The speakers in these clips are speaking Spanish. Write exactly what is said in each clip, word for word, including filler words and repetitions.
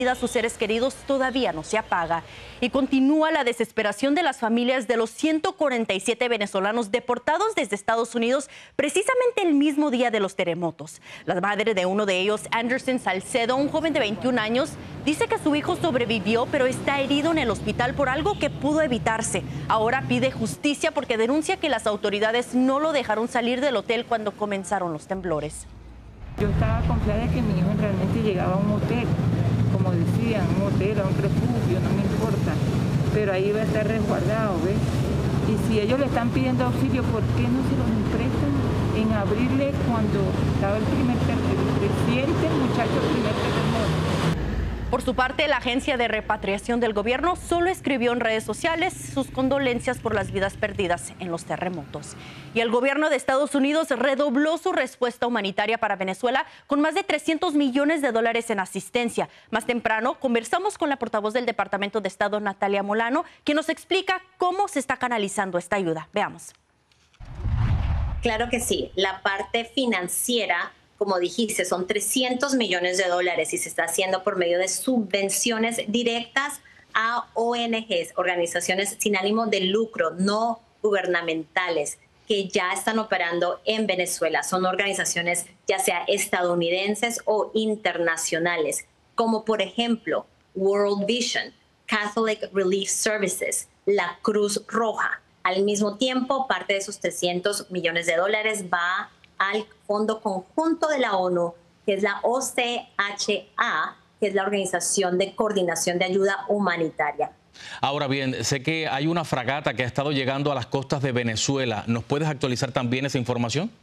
a sus seres queridos todavía no se apaga y continúa la desesperación de las familias de los ciento cuarenta y siete venezolanos deportados desde Estados Unidos precisamente el mismo día de los terremotos. La madre de uno de ellos, Anderson Salcedo, un joven de veintiún años, dice que su hijo sobrevivió pero está herido en el hospital por algo que pudo evitarse. Ahora pide justicia porque denuncia que las autoridades no lo dejaron salir del hotel cuando comenzaron los temblores. Yo estaba confiada de que mi hijo realmente llegaba a un hotel, como decían, un hotel, a un refugio, no me importa, pero ahí va a estar resguardado, ¿ves? Y si ellos le están pidiendo auxilio, ¿por qué no se los prestan en abrirle cuando estaba el primer terremoto, reciente muchacho, el primer terremoto? Por su parte, la Agencia de Repatriación del Gobierno solo escribió en redes sociales sus condolencias por las vidas perdidas en los terremotos. Y el gobierno de Estados Unidos redobló su respuesta humanitaria para Venezuela con más de trescientos millones de dólares en asistencia. Más temprano, conversamos con la portavoz del Departamento de Estado, Natalia Molano, quien nos explica cómo se está canalizando esta ayuda. Veamos. Claro que sí. La parte financiera, como dijiste, son trescientos millones de dólares y se está haciendo por medio de subvenciones directas a O N Ges, organizaciones sin ánimo de lucro, no gubernamentales, que ya están operando en Venezuela. Son organizaciones ya sea estadounidenses o internacionales, como por ejemplo World Vision, Catholic Relief Services, la Cruz Roja. Al mismo tiempo, parte de esos trescientos millones de dólares va al Fondo Conjunto de la ONU, que es la O C H A, que es la Organización de Coordinación de Ayuda Humanitaria. Ahora bien, sé que hay una fragata que ha estado llegando a las costas de Venezuela. ¿Nos puedes actualizar también esa información?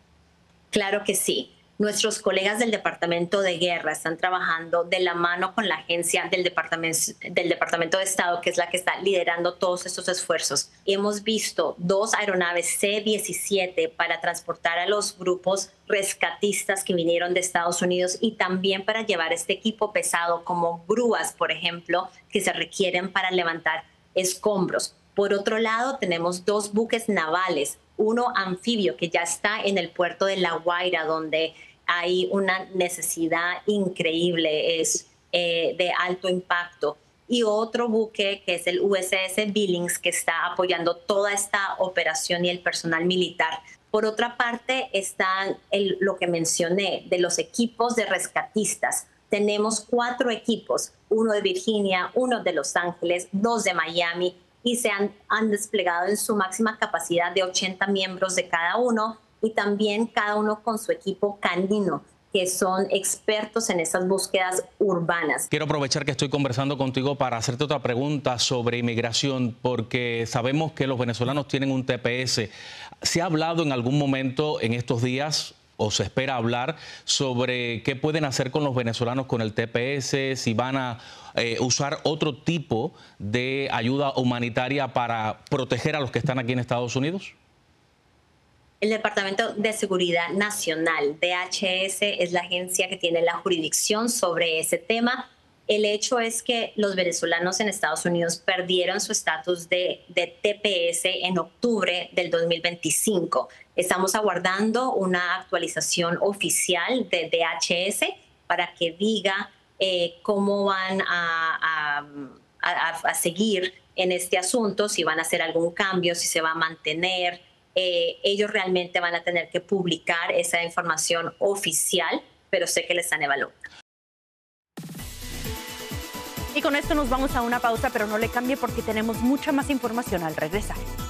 Claro que sí. Nuestros colegas del Departamento de Guerra están trabajando de la mano con la agencia del Departamento, del Departamento de Estado, que es la que está liderando todos estos esfuerzos. Hemos visto dos aeronaves C diecisiete para transportar a los grupos rescatistas que vinieron de Estados Unidos y también para llevar este equipo pesado como grúas, por ejemplo, que se requieren para levantar escombros. Por otro lado, tenemos dos buques navales, uno anfibio que ya está en el puerto de La Guaira, donde hay una necesidad increíble, es eh, de alto impacto. Y otro buque que es el U S S Billings, que está apoyando toda esta operación y el personal militar. Por otra parte, están el, lo que mencioné de los equipos de rescatistas. Tenemos cuatro equipos, uno de Virginia, uno de Los Ángeles, dos de Miami, y se han, han desplegado en su máxima capacidad de ochenta miembros de cada uno, y también cada uno con su equipo canino, que son expertos en esas búsquedas urbanas. Quiero aprovechar que estoy conversando contigo para hacerte otra pregunta sobre inmigración, porque sabemos que los venezolanos tienen un T P S. ¿Se ha hablado en algún momento en estos días, o se espera hablar, sobre qué pueden hacer con los venezolanos con el T P S, si van a eh, usar otro tipo de ayuda humanitaria para proteger a los que están aquí en Estados Unidos? El Departamento de Seguridad Nacional, D H S, es la agencia que tiene la jurisdicción sobre ese tema. El hecho es que los venezolanos en Estados Unidos perdieron su estatus de, de T P S en octubre del dos mil veinticinco. Estamos aguardando una actualización oficial de D H S para que diga eh, cómo van a, a, a, a seguir en este asunto, si van a hacer algún cambio, si se va a mantener. Eh, ellos realmente van a tener que publicar esa información oficial, pero sé que le están evaluando. Y con esto nos vamos a una pausa, pero no le cambie porque tenemos mucha más información al regresar.